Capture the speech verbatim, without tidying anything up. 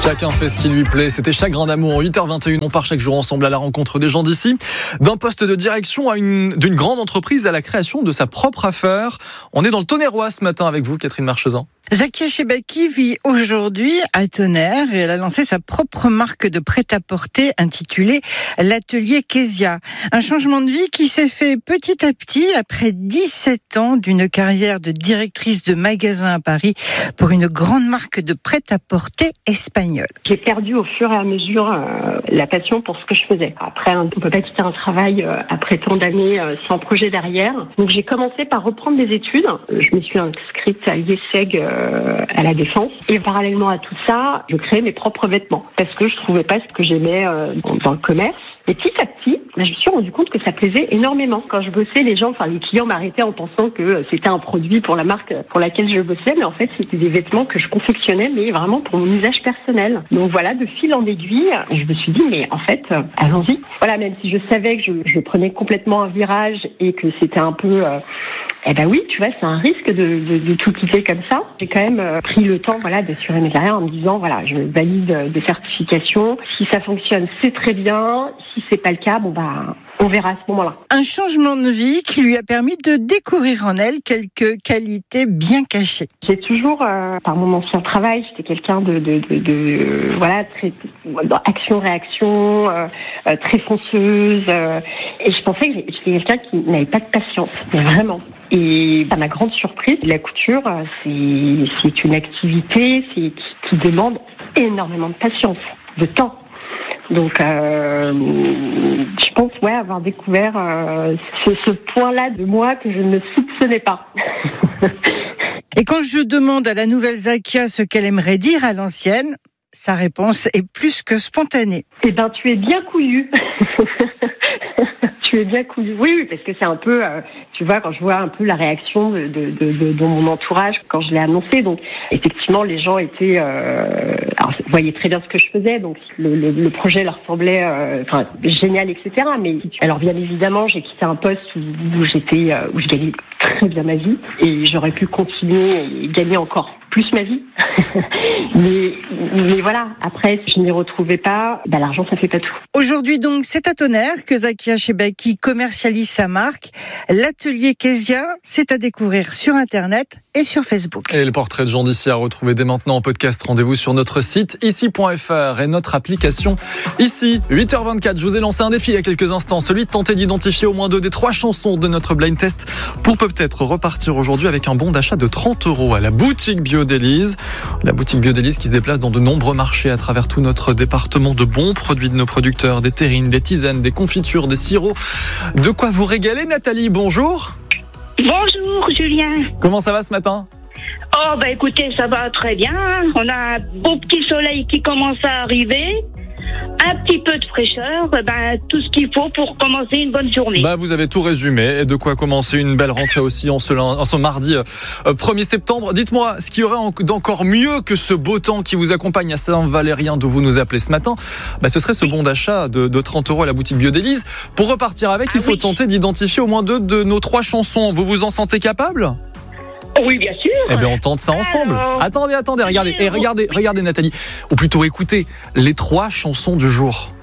Chacun fait ce qui lui plaît. C'était Chagrin d'amour, huit heures vingt et une. On part chaque jour ensemble à la rencontre des gens d'ici. D'un poste de direction à une, d'une grande entreprise à la création de sa propre affaire. On est dans le Tonnerrois ce matin avec vous, Catherine Marchezan. Zakia Chebaki vit aujourd'hui à Tonnerre et elle a lancé sa propre marque de prêt-à-porter intitulée l'Atelier Kezia. Un changement de vie qui s'est fait petit à petit après dix-sept ans d'une carrière de directrice de magasin à Paris pour une grande marque de prêt-à-porter espagnole. J'ai perdu au fur et à mesure euh, la passion pour ce que je faisais. Après, on ne peut pas quitter un travail euh, après tant d'années euh, sans projet derrière. Donc j'ai commencé par reprendre des études. Je me suis inscrite à l'IESEG euh, à la Défense. Et parallèlement à tout ça, je créais mes propres vêtements parce que je trouvais pas ce que j'aimais euh, dans, dans le commerce. Et petit à petit, ben, je me suis rendu compte que ça plaisait énormément. Quand je bossais, les gens, enfin les clients m'arrêtaient en pensant que c'était un produit pour la marque pour laquelle je bossais, mais en fait c'était des vêtements que je confectionnais, mais vraiment pour mon usage personnel. Donc voilà, de fil en aiguille, je me suis dit mais en fait, euh, allons-y. Voilà, même si je savais que je, je prenais complètement un virage et que c'était un peu euh, eh ben oui, tu vois, c'est un risque de, de, de tout quitter comme ça. J'ai quand même euh, pris le temps, voilà, d'assurer mes carrières en me disant, voilà, je valide euh, des certifications. Si ça fonctionne, c'est très bien. Si c'est pas le cas, bon bah, on verra à ce moment-là. Un changement de vie qui lui a permis de découvrir en elle quelques qualités bien cachées. J'ai toujours, euh, par mon ancien travail, j'étais quelqu'un de, de, de, de euh, voilà, très action-réaction, euh, euh, très fonceuse, euh, et je pensais que j'étais quelqu'un qui n'avait pas de patience, vraiment. Et à ma grande surprise, la couture, c'est, c'est une activité c'est, qui, qui demande énormément de patience, de temps. Donc, euh, je pense ouais, avoir découvert euh, ce, ce point-là de moi que je ne soupçonnais pas. Et quand je demande à la nouvelle Zakia ce qu'elle aimerait dire à l'ancienne, sa réponse est plus que spontanée. Eh ben, tu es bien couillu. Tu es bien couillu. Oui, oui, parce que c'est un peu, euh, tu vois, quand je vois un peu la réaction de, de, de, de, de mon entourage quand je l'ai annoncé. Donc, effectivement, les gens étaient, euh, alors, voyaient très bien ce que je faisais. Donc, le, le, le projet leur semblait, euh, enfin, génial, et cetera. Mais alors, bien évidemment, j'ai quitté un poste où, où j'étais, euh, où je gagnais très bien ma vie et j'aurais pu continuer et gagner encore plus ma vie. mais, mais voilà, après, si je n'y retrouvais pas, bah, l'argent, ça fait pas tout. Aujourd'hui, donc, c'est à Tonnerre que Zakia Chebaki commercialise sa marque. L'Atelier Kezia, c'est à découvrir sur Internet et sur Facebook. Et le portrait de Jean d'ici à retrouver dès maintenant en podcast. Rendez-vous sur notre site ici point f r et notre application ici. huit heures vingt-quatre, je vous ai lancé un défi il y a quelques instants, celui de tenter d'identifier au moins deux des trois chansons de notre blind test pour peut-être repartir aujourd'hui avec un bon d'achat de trente euros à la boutique Bio d'Élise. La boutique Bio d'Élise qui se déplace dans de nombreux marchés à travers tout notre département. De bons produits de nos producteurs, des terrines, des tisanes, des confitures, des sirops. De quoi vous régaler, Nathalie, bonjour. Bonjour Julien. Comment ça va ce matin ? Oh bah écoutez, ça va très bien. On a un beau petit soleil qui commence à arriver. Un petit peu de fraîcheur, ben, tout ce qu'il faut pour commencer une bonne journée. Bah, vous avez tout résumé. Et de quoi commencer une belle rentrée aussi en ce, en ce mardi euh, premier septembre. Dites-moi, ce qu'il y aurait en, d'encore mieux que ce beau temps qui vous accompagne à Saint-Valérien, d'où vous nous appelez ce matin, bah, ce serait ce bon d'achat de, de trente euros à la boutique Bio d'Élise. Pour repartir avec, ah, il faut oui. tenter d'identifier au moins deux de nos trois chansons. Vous vous en sentez capable ? Oui, bien sûr. Eh bien, on tente ça ensemble. Alors... Attendez, attendez, regardez, et regardez, regardez Nathalie. Ou plutôt écoutez les trois chansons du jour.